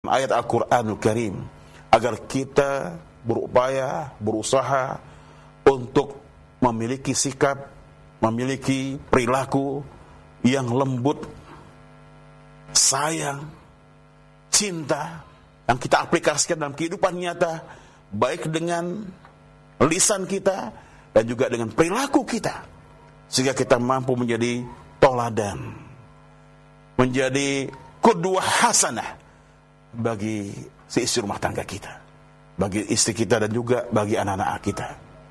ayat Al-Quranul Karim agar kita berupaya, berusaha untuk memiliki sikap, memiliki perilaku yang lembut, sayang, cinta, yang kita aplikasikan dalam kehidupan nyata, baik dengan lisan kita dan juga dengan perilaku kita, sehingga kita mampu menjadi toladan, menjadi qudwah hasanah bagi si istri rumah tangga kita, bagi istri kita dan juga bagi anak-anak kita.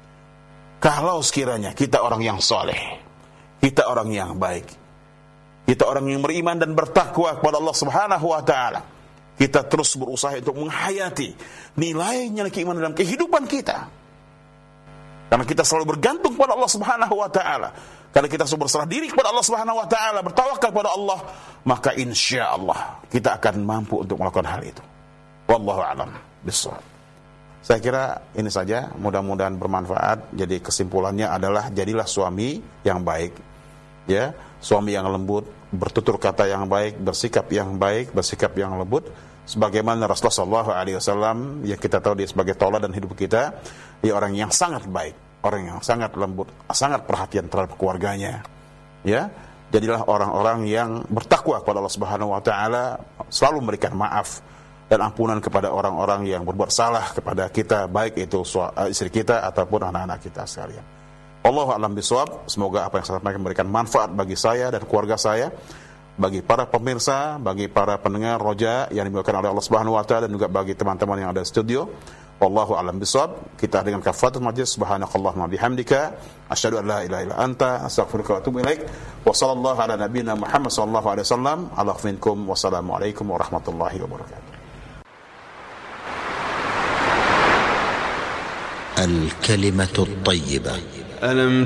Kalau sekiranya kita orang yang soleh, kita orang yang baik, kita orang yang beriman dan bertakwa kepada Allah Subhanahu wa ta'ala, kita terus berusaha untuk menghayati nilai-nilai keimanan dalam kehidupan kita. Karena kita selalu bergantung kepada Allah Subhanahu wa ta'ala, karena kita selalu berserah diri kepada Allah Subhanahu wa ta'ala, bertawakal kepada Allah, maka insya Allah kita akan mampu untuk melakukan hal itu. Wallahu a'lam bishawab. Saya kira ini saja, mudah-mudahan bermanfaat. Jadi kesimpulannya adalah jadilah suami yang baik, ya, suami yang lembut, bertutur kata yang baik, bersikap yang baik, bersikap yang lembut, sebagaimana Rasulullah SAW yang kita tahu dia sebagai tauladan hidup kita, dia orang yang sangat baik, orang yang sangat lembut, sangat perhatian terhadap keluarganya, ya. Jadilah orang-orang yang bertakwa kepada Allah Subhanahu wa ta'ala, selalu memberikan maaf dan ampunan kepada orang-orang yang berbuat salah kepada kita, baik itu istri kita ataupun anak-anak kita sekalian. Allahu a'lam bishawab. Semoga apa yang saya sampaikan memberikan manfaat bagi saya dan keluarga saya, bagi para pemirsa, bagi para pendengar Roja yang dimuliakan oleh Allah Subhanahu wa ta'ala, dan juga bagi teman-teman yang ada di studio. Wallahu a'lam bishawab. Kita dengan kafaratul majlis, subhanakallahumma bihamdika, asyhadu an la ilaha illa anta, astaghfiruka wa atubu ilaik. Wa sallallahu ala nabiyyina Muhammad sallallahu alaihi wasallam. Alaikum wassalamualaikum warahmatullahi wabarakatuh. الكلمة الطيبة. ألم